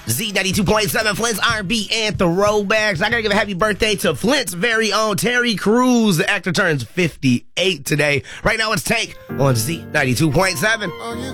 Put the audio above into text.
Z92.7, Flint's R&B and Throwbacks. I gotta give a happy birthday to Flint's very own Terry Crews. The actor turns 58 today. Right now it's Take on Z92.7.